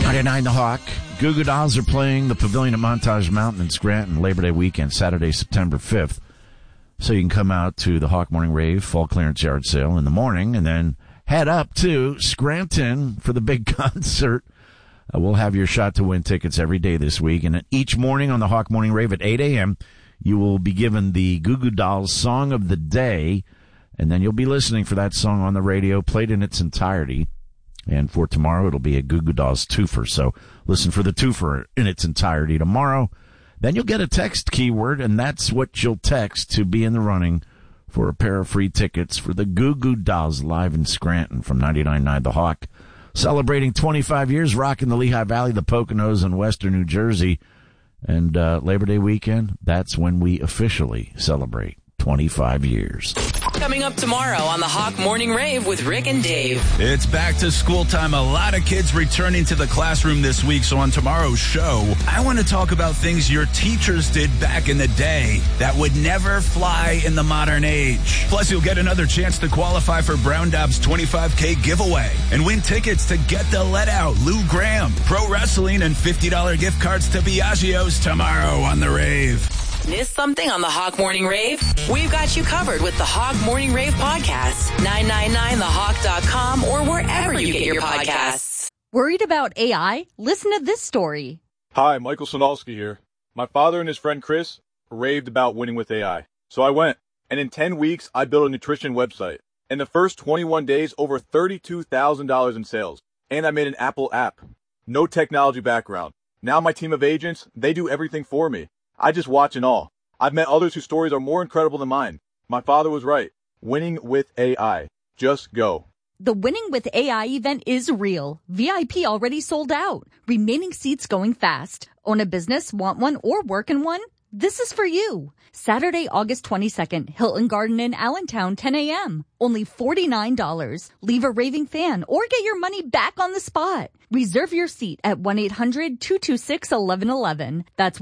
99 The Hawk. Goo Goo Dolls are playing the Pavilion at Montage Mountain in Scranton Labor Day weekend, Saturday, September 5th. So you can come out to the Hawk Morning Rave Fall Clearance Yard Sale in the morning and then head up to Scranton for the big concert. We'll have your shot to win tickets every day this week. And each morning on the Hawk Morning Rave at 8 a.m., you will be given the Goo Goo Dolls Song of the Day. And then you'll be listening for that song on the radio, played in its entirety. And for tomorrow, it'll be a Goo Goo Dolls twofer. So listen for the twofer in its entirety tomorrow. Then you'll get a text keyword, and that's what you'll text to be in the running for a pair of free tickets for the Goo Goo Dolls live in Scranton from 99.9 The Hawk. Celebrating 25 years, rocking the Lehigh Valley, the Poconos, and western New Jersey. And Labor Day weekend, that's when we officially celebrate 25 years. Coming up tomorrow on the Hawk Morning Rave with Rick and Dave. It's back to school time. A lot of kids returning to the classroom this week. So on tomorrow's show, I want to talk about things your teachers did back in the day that would never fly in the modern age. Plus, you'll get another chance to qualify for Brown Dob's 25K giveaway and win tickets to Get the Let Out, Lou Graham, Pro Wrestling, and $50 gift cards to Biagio's tomorrow on the Rave. Missed something on the Hawk Morning Rave? We've got you covered with the Hawk Morning Rave podcast, 999thehawk.com, or wherever you get your podcasts. Worried about AI? Listen to this story. Hi, Michael Sonalski here. My father and his friend Chris raved about winning with AI. So I went, and in 10 weeks, I built a nutrition website. In the first 21 days, over $32,000 in sales. And I made an Apple app. No technology background. Now my team of agents, they do everything for me. I just watch and all. I've met others whose stories are more incredible than mine. My father was right. Winning with AI. Just go. The Winning with AI event is real. VIP already sold out. Remaining seats going fast. Own a business, want one, or work in one? This is for you. Saturday, August 22nd, Hilton Garden in Allentown, 10 a.m. Only $49. Leave a raving fan or get your money back on the spot. Reserve your seat at 1-800-226-1111. That's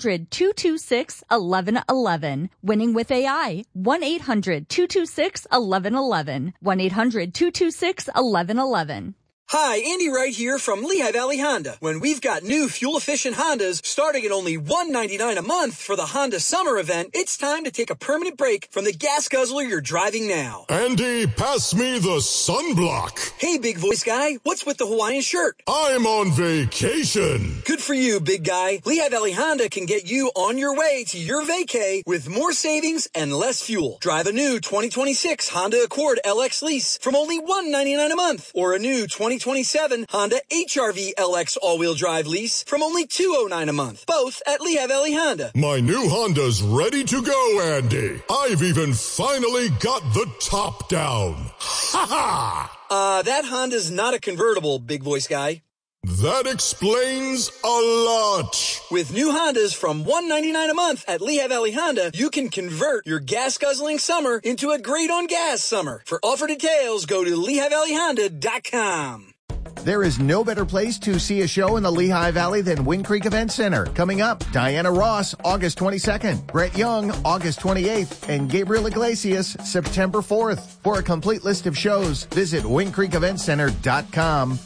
1-800-226-1111. Winning with AI. 1-800-226-1111. 1-800-226-1111. Hi, Andy Wright here from Lehigh Valley Honda. When we've got new fuel-efficient Hondas starting at only $199 a month for the Honda Summer event, it's time to take a permanent break from the gas guzzler you're driving now. Andy, pass me the sunblock. Hey, big voice guy, what's with the Hawaiian shirt? I'm on vacation. Good for you, big guy. Lehigh Valley Honda can get you on your way to your vacay with more savings and less fuel. Drive a new 2026 Honda Accord LX lease from only $199 a month, or a new 2027 Honda HR-V LX all-wheel drive lease from only $209 a month. Both at Lehigh Valley Honda. My new Honda's ready to go, Andy. I've even finally got the top down. Ha ha! That Honda's not a convertible, big voice guy. That explains a lot. With new Hondas from $199 a month at Lehigh Valley Honda, you can convert your gas-guzzling summer into a great-on-gas summer. For offer details, go to LehighValleyHonda.com. There is no better place to see a show in the Lehigh Valley than Wind Creek Event Center. Coming up, Diana Ross, August 22nd, Brett Young, August 28th, and Gabriel Iglesias, September 4th. For a complete list of shows, visit WindCreekEventCenter.com.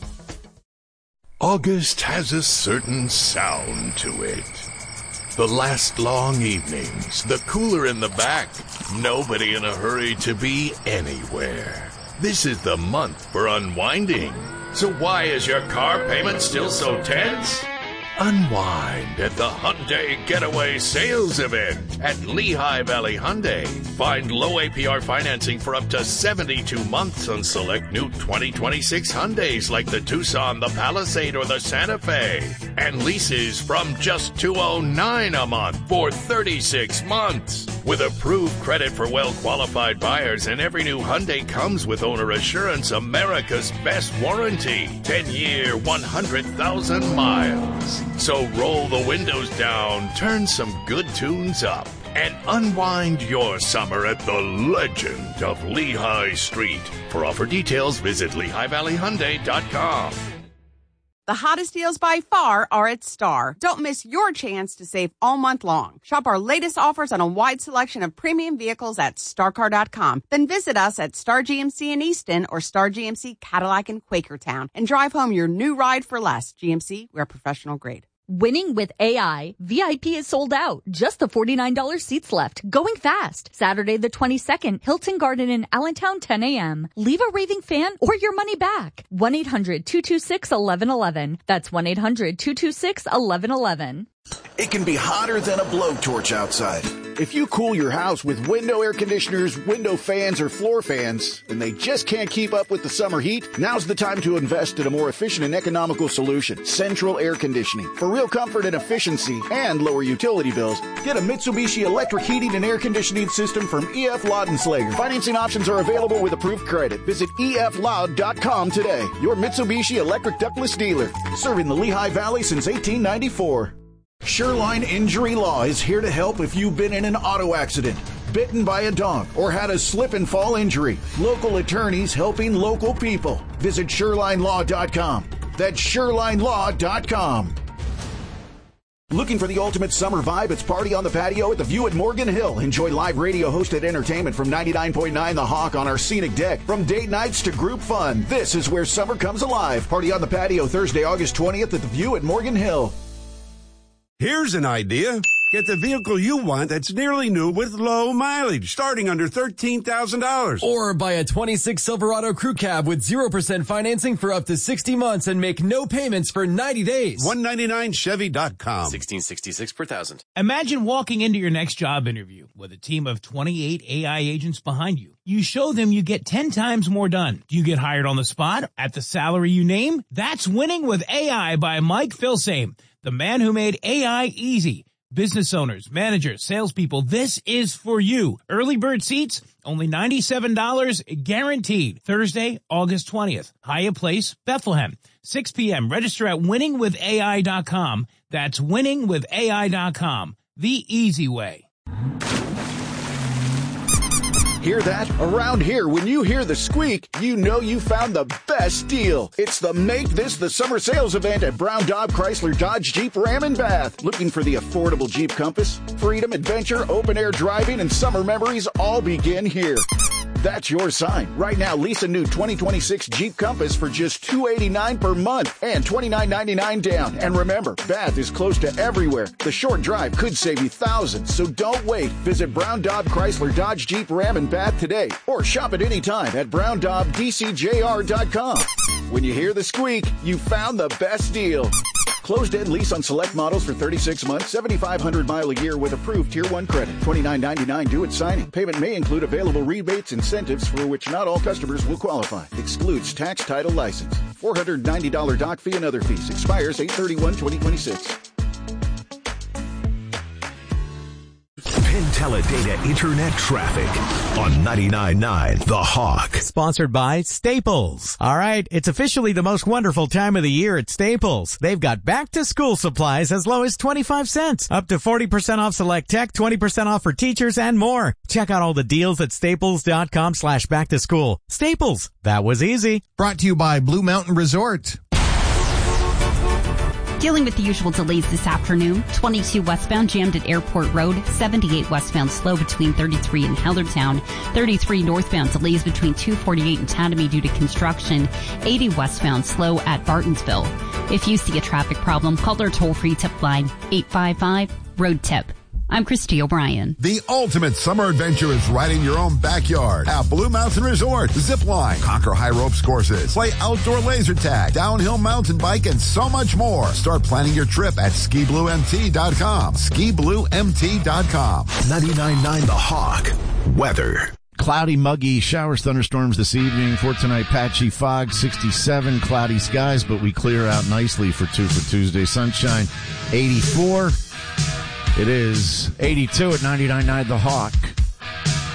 August has a certain sound to it. The last long evenings, the cooler in the back, nobody in a hurry to be anywhere. This is the month for unwinding. So why is your car payment still so tense? Unwind at the Hyundai Getaway Sales Event at Lehigh Valley Hyundai. Find low APR financing for up to 72 months on select new 2026 Hyundais like the Tucson, the Palisade, or the Santa Fe. And leases from just $209 a month for 36 months. With approved credit for well-qualified buyers, and every new Hyundai comes with owner assurance, America's best warranty. 10-year, 100,000 miles. So roll the windows down, turn some good tunes up, and unwind your summer at the legend of Lehigh Street. For offer details, visit LehighValleyHyundai.com. The hottest deals by far are at Star. Don't miss your chance to save all month long. Shop our latest offers on a wide selection of premium vehicles at StarCar.com. Then visit us at Star GMC in Easton or Star GMC Cadillac in Quakertown and drive home your new ride for less. GMC, we're professional grade. Winning with AI. VIP is sold out. Just the $49 seats left. Going fast. Saturday the 22nd, Hilton Garden in Allentown, 10 a.m. Leave a raving fan or your money back. 1-800-226-1111. That's 1-800-226-1111. It can be hotter than a blowtorch outside. If you cool your house with window air conditioners, window fans, or floor fans, and they just can't keep up with the summer heat, now's the time to invest in a more efficient and economical solution, Central Air Conditioning. For real comfort and efficiency and lower utility bills, get a Mitsubishi electric heating and air conditioning system from E.F. Laudenslager. Financing options are available with approved credit. Visit efloud.com today. Your Mitsubishi electric ductless dealer, serving the Lehigh Valley since 1894. Shoreline Injury Law is here to help if you've been in an auto accident, bitten by a dog, or had a slip and fall injury. Local attorneys helping local people. Visit ShorelineLaw.com. That's ShorelineLaw.com. Looking for the ultimate summer vibe? It's Party on the Patio at the View at Morgan Hill. Enjoy live radio-hosted entertainment from 99.9 The Hawk on our scenic deck. From date nights to group fun, this is where summer comes alive. Party on the Patio Thursday, August 20th at the View at Morgan Hill. Here's an idea. Get the vehicle you want that's nearly new with low mileage, starting under $13,000. Or buy a 26 Silverado Crew Cab with 0% financing for up to 60 months and make no payments for 90 days. 199Chevy.com. $1,666 per thousand. Imagine walking into your next job interview with a team of 28 AI agents behind you. You show them you get 10 times more done. Do you get hired on the spot at the salary you name? That's Winning with AI by Mike Filsame, the man who made AI easy. Business owners, managers, salespeople, this is for you. Early bird seats, only $97 guaranteed. Thursday, August 20th. Hyatt Place, Bethlehem. 6 p.m. Register at winningwithai.com. That's winningwithai.com. The easy way. Hear that? Around here, when you hear the squeak, you know you found the best deal. It's the Make This the Summer Sales event at Brown Daub Chrysler Dodge Jeep Ram and Bath. Looking for the affordable Jeep Compass? Freedom, adventure, open-air driving, and summer memories all begin here. That's your sign. Right now, lease a new 2026 Jeep Compass for just $289 per month and $29.99 down. And remember, Bath is close to everywhere. The short drive could save you thousands, so don't wait. Visit Brown Daub Chrysler Dodge Jeep Ram and Bath today, or shop at any time at BrownDaubDCJR.com. When you hear the squeak, you found the best deal. Closed-end lease on select models for 36 months, 7,500 mile a year with approved Tier 1 credit. $29.99 due at signing. Payment may include available rebates, incentives for which not all customers will qualify. Excludes tax, title, license. $490 doc fee and other fees. Expires 8/31/2026. Teledata Internet Traffic on 99.9 The Hawk. Sponsored by Staples. All right, it's officially the most wonderful time of the year at Staples. They've got back-to-school supplies as low as 25 cents. Up to 40% off select tech, 20% off for teachers, and more. Check out all the deals at staples.com/back-to-school. Staples, that was easy. Brought to you by Blue Mountain Resort. Dealing with the usual delays this afternoon. 22 westbound jammed at Airport Road. 78 westbound slow between 33 and Hellertown. 33 northbound delays between 248 and Tatamy due to construction. 80 westbound slow at Bartonsville. If you see a traffic problem, call our toll-free tip line 855-ROAD-TIP. I'm Christy O'Brien. The ultimate summer adventure is right in your own backyard at Blue Mountain Resort. Zip line, conquer high ropes courses, play outdoor laser tag, downhill mountain bike, and so much more. Start planning your trip at skibluemt.com. skibluemt.com. 99.9 The Hawk. Weather. Cloudy, muggy, showers, thunderstorms this evening. For tonight, patchy fog, 67, cloudy skies, but we clear out nicely for Tuesday. Sunshine, 84. It is 82 at 99.9 The Hawk.